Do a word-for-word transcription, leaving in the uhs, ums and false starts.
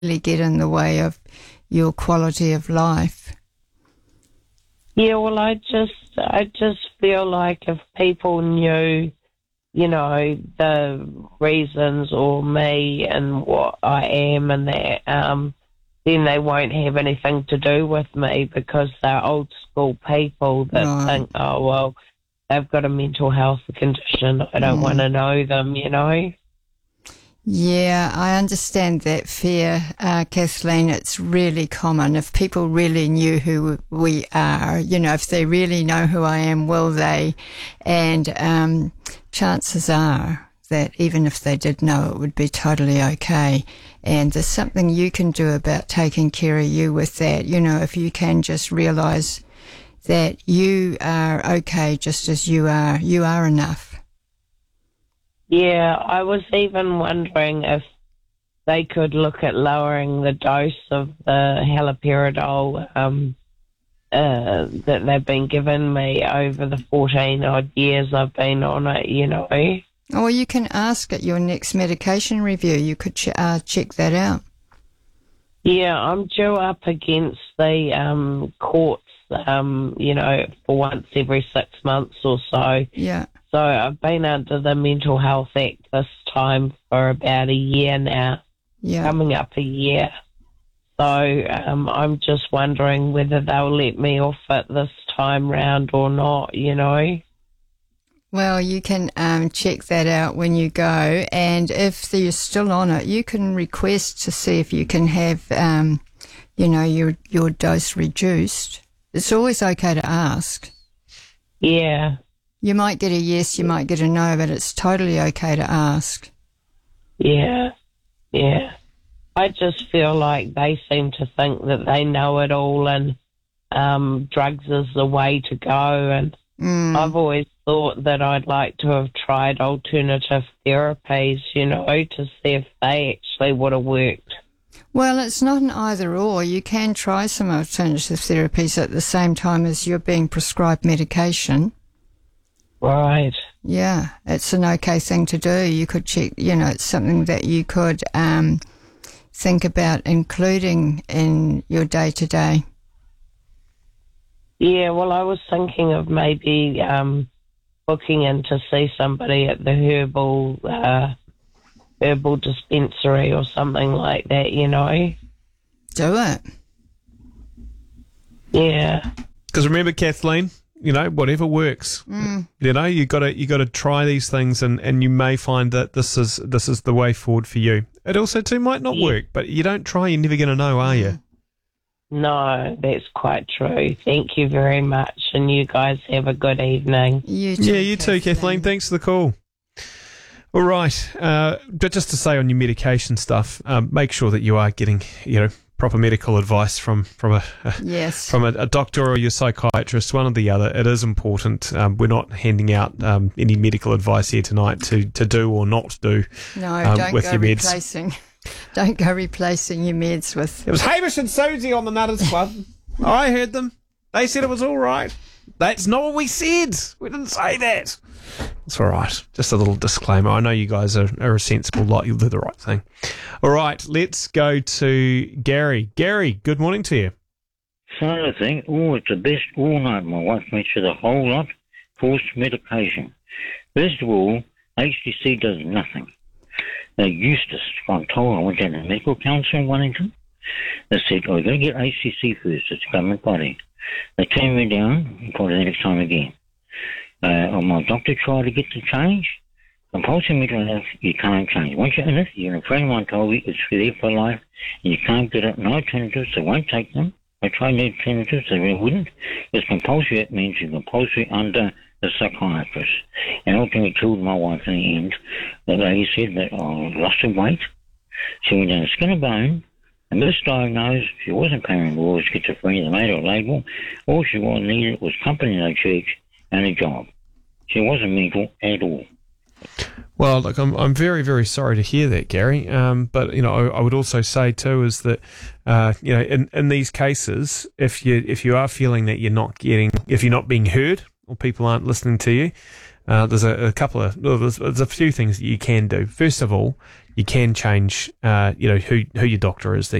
really get in the way of your quality of life? Yeah, well, I just, I just feel like if people knew, you know, the reasons or me and what I am and that, um, then they won't have anything to do with me because they're old school people that Right. think, oh, well, they've got a mental health condition. I don't Mm. want to know them, you know. Yeah, I understand that fear, uh, Kathleen. It's really common. If people really knew who we are, you know, if they really know who I am, will they? And um, chances are that even if they did know, it would be totally okay. And there's something you can do about taking care of you with that. You know, if you can just realise that you are okay just as you are, you are enough. Yeah, I was even wondering if they could look at lowering the dose of the haloperidol um, uh, that they've been giving me over the fourteen odd years I've been on it, you know. Or you can ask at your next medication review. You could ch- uh, check that out. Yeah, I'm due up against the um, courts, um, you know, for once every six months or so. Yeah. So I've been under the Mental Health Act this time for about a year now, Yeah. coming up a year. So um, I'm just wondering whether they'll let me off it this time round or not, you know. Well, you can um, check that out when you go, and if you're still on it, you can request to see if you can have, um, you know, your your dose reduced. It's always okay to ask. Yeah. You might get a yes, you might get a no, but it's totally okay to ask. Yeah, yeah. I just feel like they seem to think that they know it all and um, drugs is the way to go. And Mm. I've always thought that I'd like to have tried alternative therapies, you know, to see if they actually would have worked. Well, it's not an either or. You can try some alternative therapies at the same time as you're being prescribed medication. Right. Yeah, it's an okay thing to do. You could check, you know, it's something that you could um, think about including in your day-to-day. Yeah, well, I was thinking of maybe um, booking in to see somebody at the herbal uh, herbal dispensary or something like that, you know. Do it. Yeah. Because remember, Kathleen, you know, whatever works. Mm. You know, you got to you got to try these things, and, and you may find that this is this is the way forward for you. It also too might not Yeah. work, but you don't try, you're never going to know, are you? No, that's quite true. Thank you very much, and you guys have a good evening. You too, Yeah, you too, Kathleen. Thanks for the call. All right, uh, but just to say on your medication stuff, um, make sure that you are getting, you know, proper medical advice from from a, a Yes. from a, a doctor or your psychiatrist, one or the other. It is important. Um, we're not handing out um, any medical advice here tonight to, to do or not do. No, um, don't with go your meds. replacing. Don't go replacing your meds with. It was Hamish and Susie on the Nutters Club. I heard them. They said it was all right. That's not what we said. We didn't say that. It's all right. Just a little disclaimer. I know you guys are, are a sensible lot. You'll do the right thing. All right, let's go to Gary. Gary, good morning to you. So I think, oh, it's the best all night. My wife makes it a whole lot. Forced medication. First of all, H T C does nothing. They used to, I'm told, I went down to medical council in Wellington. They said, oh, you've got to get H T C first. It's a government body. They turned me down and called it the next time again. Uh, oh, my doctor tried to get to change. Compulsory mental health, you can't change. Once you're in it, you're a friend of mine told me it's there for life, and you can't get it. No alternatives, they won't take them. I tried the alternatives, they really wouldn't. It's compulsory, it means you're compulsory under the psychiatrist. And ultimately killed my wife in the end. The lady said that I lost her weight. She went down to skin and bone, and misdiagnosed. She wasn't paranoid or schizophrenia, they made her a label. All she was needed was company in a church and a job. She wasn't mental at all. Well, look, I'm I'm very very sorry to hear that, Gary. Um, but you know, I, I would also say too is that, uh, you know, in, in these cases, if you if you are feeling that you're not getting, if you're not being heard or people aren't listening to you, Uh, there's a, a couple of well, there's, there's a few things that you can do. First of all, you can change, uh, you know, who who your doctor is.